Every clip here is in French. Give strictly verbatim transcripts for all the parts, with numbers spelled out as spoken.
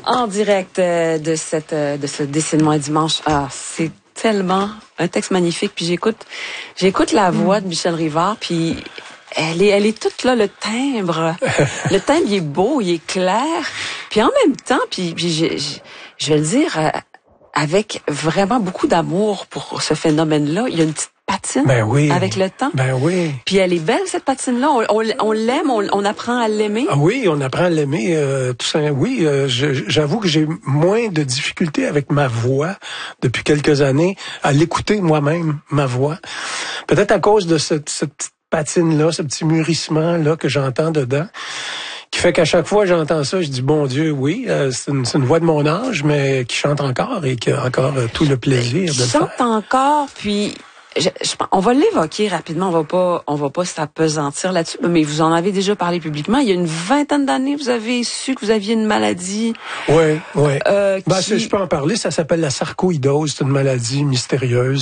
En direct euh, de cette euh, de ce Dessine-moi dimanche. Ah, c'est tellement un texte magnifique. Puis j'écoute j'écoute la voix de Michel Rivard, puis elle est elle est toute là, le timbre. Le timbre, il est beau, il est clair. Puis en même temps, puis, puis je, je, je vais le dire, euh, avec vraiment beaucoup d'amour pour ce phénomène-là, il y a une petite patine ben oui. avec le temps. Ben oui. Puis elle est belle, cette patine-là. On, on, on l'aime, on, on apprend à l'aimer. Ah oui, on apprend à l'aimer. Euh, tout ça. Oui, euh, je, j'avoue que j'ai moins de difficultés avec ma voix depuis quelques années, à l'écouter moi-même, ma voix. Peut-être à cause de cette, cette petite patine-là, ce petit mûrissement-là que j'entends dedans, qui fait qu'à chaque fois que j'entends ça, je dis, bon Dieu, oui, euh, c'est, une, c'est une voix de mon âge, mais qui chante encore et qui a encore euh, tout le plaisir de le faire. Chante encore, puis... Je, je, on va l'évoquer rapidement, on va pas, on va pas s'apesantir là-dessus, mais vous en avez déjà parlé publiquement. Il y a une vingtaine d'années, vous avez su que vous aviez une maladie. Oui, oui. Euh, ben, qui... je peux en parler. Ça s'appelle la sarcoïdose. C'est une maladie mystérieuse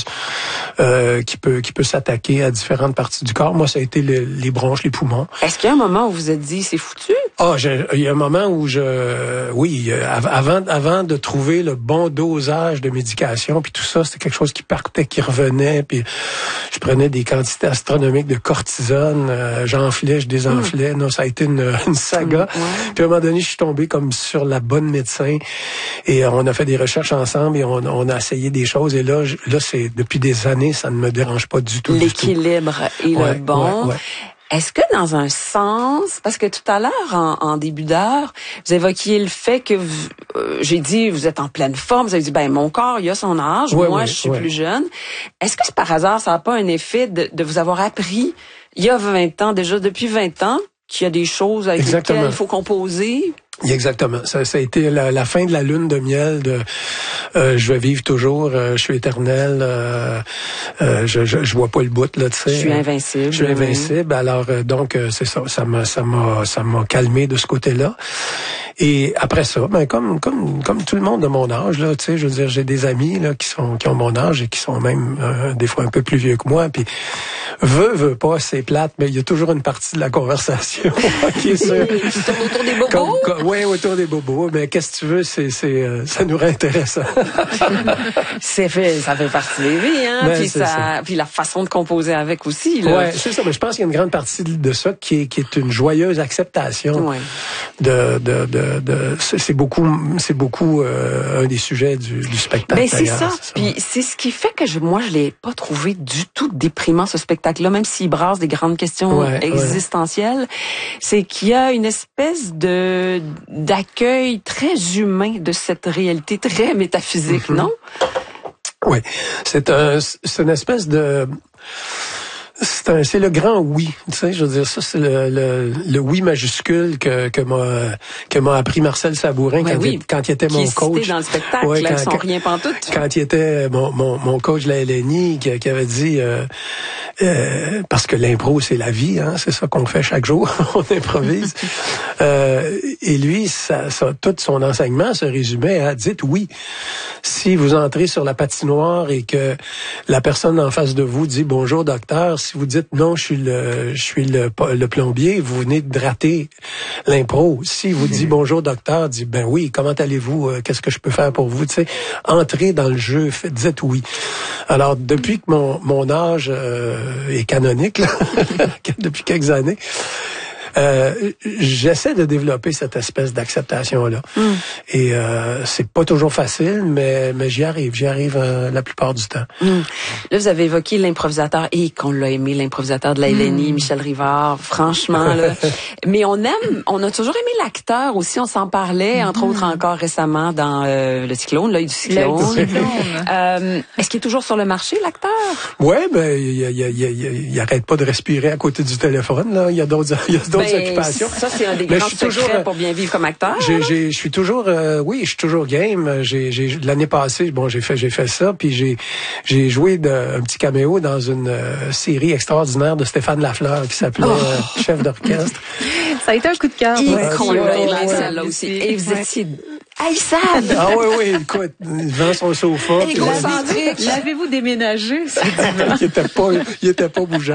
euh, qui peut, qui peut s'attaquer à différentes parties du corps. Moi, ça a été le, les bronches, les poumons. Est-ce qu'il y a un moment où vous vous êtes dit, c'est foutu? Ah, j'ai, il y a un moment où je, oui, avant, avant de trouver le bon dosage de médication, puis tout ça, c'était quelque chose qui partait, qui revenait, puis je prenais des quantités astronomiques de cortisone, euh, j'enflais, je désenflais. Mmh. Non, ça a été une, une saga. Mmh, ouais. Puis à un moment donné, je suis tombé comme sur la bonne médecin et on a fait des recherches ensemble et on, on a essayé des choses. Et là, je, là, c'est depuis des années, ça ne me dérange pas du tout. L'équilibre du tout. est ouais, le bon. Ouais, ouais. Est-ce que dans un sens, parce que tout à l'heure, en, en début d'heure, vous évoquiez le fait que vous, euh, j'ai dit, vous êtes en pleine forme, vous avez dit, ben mon corps, il a son âge, ouais, moi, ouais, je suis ouais. plus jeune. Est-ce que c'est par hasard, ça n'a pas un effet de, de vous avoir appris, il y a vingt ans, déjà depuis vingt ans, qu'il y a des choses avec Exactement. lesquelles il faut composer? Exactement. Ça, ça a été la, la fin de la lune de miel de euh, je vais vivre toujours, euh, je suis éternel, euh, euh, je, je je vois pas le bout là, tu sais. Je suis invincible. Je suis invincible. Oui. Alors euh, donc euh, c'est ça, ça m'a ça m'a ça m'a calmé de ce côté-là. Et après ça, ben comme comme comme tout le monde de mon âge là, tu sais, je veux dire, j'ai des amis là qui sont qui ont mon âge et qui sont même euh, des fois un peu plus vieux que moi, puis veut veut pas, c'est plate, mais il y a toujours une partie de la conversation qui est sur qui tourne autour des bobos. Comme, comme, oui, autour des bobos, mais qu'est-ce que tu veux, c'est c'est euh, ça nous rend intéressant. c'est fait, ça fait partie des vies, hein, ben, puis ça, ça, puis la façon de composer avec aussi là. Ouais, c'est ça, mais je pense qu'il y a une grande partie de ça qui est qui est une joyeuse acceptation. Ouais. De de de, de c'est beaucoup c'est beaucoup euh, un des sujets du, du spectacle. Ben c'est ça. c'est ça. Puis c'est ce qui fait que je, moi je l'ai pas trouvé du tout déprimant ce spectacle-là, même s'il brasse des grandes questions ouais, existentielles. Ouais. C'est qu'il y a une espèce de d'accueil très humain de cette réalité très métaphysique, mm-hmm. non? Oui, c'est un c'est une espèce de C'est, un, c'est le grand oui, tu sais, je veux dire ça, c'est le, le, le oui majuscule que que m'a que m'a appris Marcel Sabourin ouais, quand, oui. il, quand il était qui mon est coach. Cité dans le spectacle, ouais, là, quand, sans quand, rien pantoute. Quand il était mon mon, mon coach de la L N I qui, qui avait dit euh, euh, parce que l'impro c'est la vie, hein, c'est ça qu'on fait chaque jour, on improvise. euh, et lui, ça, ça, tout son enseignement se résumait à dites oui. Si vous entrez sur la patinoire et que la personne en face de vous dit bonjour docteur, si vous dites non, je suis le je suis le, le plombier, vous venez de rater l'impro. Si vous dit bonjour docteur, dit ben oui, comment allez-vous, qu'est-ce que je peux faire pour vous, tu sais, entrez dans le jeu, faites, dites oui. Alors depuis que mon mon âge euh, est canonique là, depuis quelques années, Euh, j'essaie de développer cette espèce d'acceptation-là. Mm. Et euh, c'est pas toujours facile, mais, mais j'y arrive. J'y arrive euh, la plupart du temps. Mm. Là, vous avez évoqué l'improvisateur, et qu'on l'a aimé, l'improvisateur de la L N I, mm. Michel Rivard, franchement. Là. Mais on aime, on a toujours aimé l'acteur aussi, on s'en parlait, entre mm. autres encore récemment dans euh, Le Cyclone, l'œil du cyclone. euh, est-ce qu'il est toujours sur le marché, l'acteur? Oui, ben il, il, il, il, il arrête pas de respirer à côté du téléphone. Là. Il y a d'autres, il y a d'autres ben, occupations. Ça, c'est un des grands secrets toujours, pour bien vivre comme acteur. J'ai, j'ai, je suis toujours, euh, oui, je suis toujours game. J'ai, j'ai, l'année passée, bon, j'ai fait, j'ai fait ça, puis j'ai, j'ai joué de, un petit caméo dans une euh, série extraordinaire de Stéphane Lafleur qui s'appelait oh. euh, Chef d'orchestre. Ça a été un coup de cœur. Et ouais, qu'on l'a aimé, ouais, celle-là ouais, aussi. Et vous étiez haïssable. Ah oui, oui, écoute, devant son sofa. Égocentrique. L'avez-vous déménagé? il était pas, il était pas bougeant.